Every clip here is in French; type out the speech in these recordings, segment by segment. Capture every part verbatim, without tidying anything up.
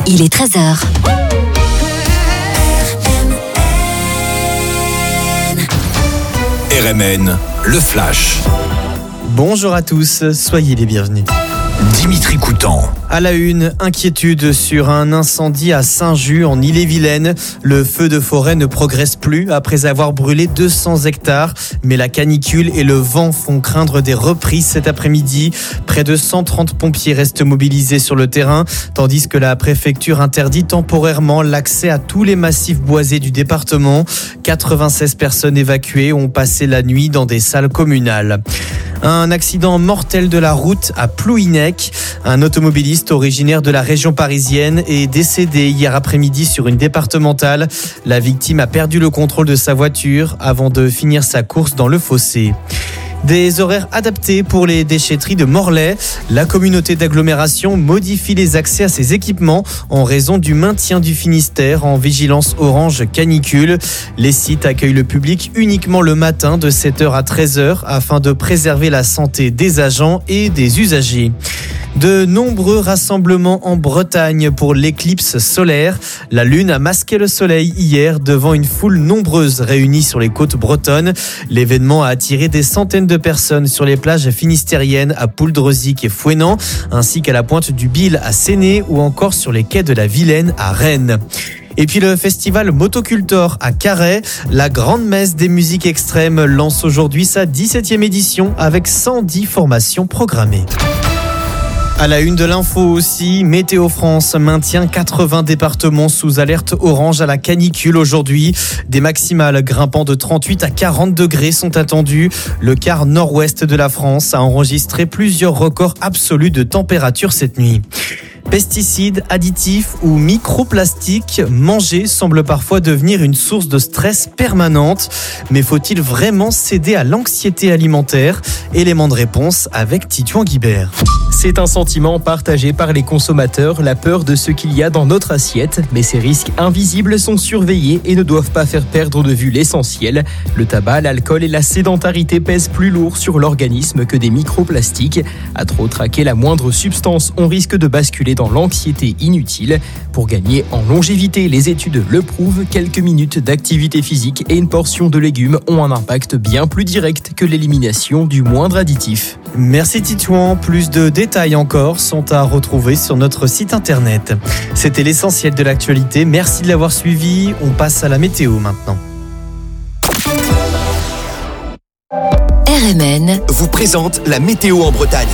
Il est treize heures. R M N, le Flash. Bonjour à tous, soyez les bienvenus. Dimitri Coutan. À la une, inquiétude sur un incendie à Saint-Just en Ille-et-Vilaine. Le feu de forêt ne progresse plus après avoir brûlé deux cents hectares. Mais la canicule et le vent font craindre des reprises cet après-midi. Près de cent trente pompiers restent mobilisés sur le terrain, tandis que la préfecture interdit temporairement l'accès à tous les massifs boisés du département. quatre-vingt-seize personnes évacuées ont passé la nuit dans des salles communales. Un accident mortel de la route à Plouhinec. Un automobiliste originaire de la région parisienne est décédé hier après-midi sur une départementale. La victime a perdu le contrôle de sa voiture avant de finir sa course dans le fossé. Des horaires adaptés pour les déchetteries de Morlaix. La communauté d'agglomération modifie les accès à ces équipements en raison du maintien du Finistère en vigilance orange canicule. Les sites accueillent le public uniquement le matin de sept heures à treize heures afin de préserver la santé des agents et des usagers. De nombreux rassemblements en Bretagne pour l'éclipse solaire. La lune a masqué le soleil hier devant une foule nombreuse réunie sur les côtes bretonnes. L'événement a attiré des centaines de personnes sur les plages finistériennes à Pouldreuzic et Fouesnant, ainsi qu'à la pointe du Bil à Séné ou encore sur les quais de la Vilaine à Rennes. Et puis le festival Motocultor à Carhaix, la grande messe des musiques extrêmes lance aujourd'hui sa dix-septième édition avec cent dix formations programmées. À la une de l'info aussi, Météo France maintient quatre-vingts départements sous alerte orange à la canicule aujourd'hui. Des maximales grimpant de trente-huit à quarante degrés sont attendus. Le quart nord-ouest de la France a enregistré plusieurs records absolus de température cette nuit. Pesticides, additifs ou microplastiques, manger semble parfois devenir une source de stress permanente. Mais faut-il vraiment céder à l'anxiété alimentaire ? Élément de réponse avec Titouan Guibert. C'est un sentiment partagé par les consommateurs, la peur de ce qu'il y a dans notre assiette. Mais ces risques invisibles sont surveillés et ne doivent pas faire perdre de vue l'essentiel. Le tabac, l'alcool et la sédentarité pèsent plus lourd sur l'organisme que des microplastiques. À trop traquer la moindre substance, on risque de basculer dans l'anxiété inutile. Pour gagner en longévité, les études le prouvent, quelques minutes d'activité physique et une portion de légumes ont un impact bien plus direct que l'élimination du moindre additif. Merci Titouan, plus de détails encore sont à retrouver sur notre site internet. C'était l'essentiel de l'actualité, merci de l'avoir suivi, on passe à la météo maintenant. R M N vous présente la météo en Bretagne.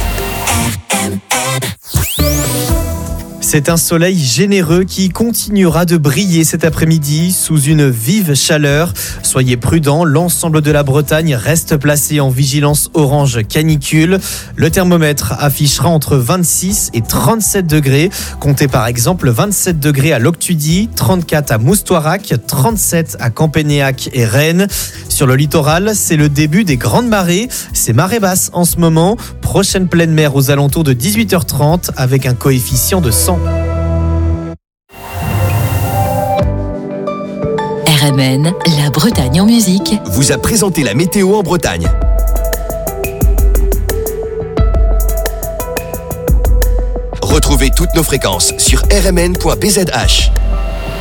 C'est un soleil généreux qui continuera de briller cet après-midi sous une vive chaleur. Soyez prudents, l'ensemble de la Bretagne reste placé en vigilance orange canicule. Le thermomètre affichera entre vingt-six et trente-sept degrés. Comptez par exemple vingt-sept degrés à Loctudy, trente-quatre à Moustoirac, trente-sept à Campénéac et Rennes. Sur le littoral, c'est le début des grandes marées. C'est marée basse en ce moment. Prochaine pleine mer aux alentours de dix-huit heures trente avec un coefficient de cent. R M N, la Bretagne en musique, vous a présenté la météo en Bretagne. Retrouvez toutes nos fréquences sur r m n point b z h.